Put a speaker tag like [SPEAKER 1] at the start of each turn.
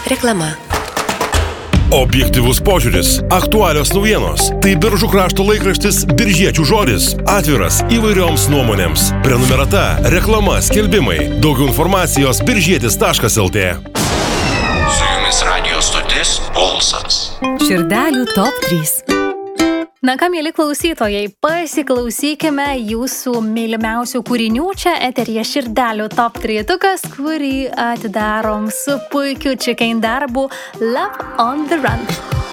[SPEAKER 1] Reklama.
[SPEAKER 2] Objektyvus požiūris, aktualios naujienos. Tai Biržų krašto laikraštis Biržiečių žodis. Atviras įvairioms nuomonėms. Prenumerata, reklama, skelbimai. Daugiau informacijos biržietis.lt.
[SPEAKER 3] Su jumis radio stotis Pulsas.
[SPEAKER 4] Širdelių top 3. Na ką, mėly klausytojai, pasiklausykime jūsų mylimiausių kūrinių. Čia eteryje Širdelių top 3-tukas, kurį atidarom su puikiu Chicane darbu Love on the Run.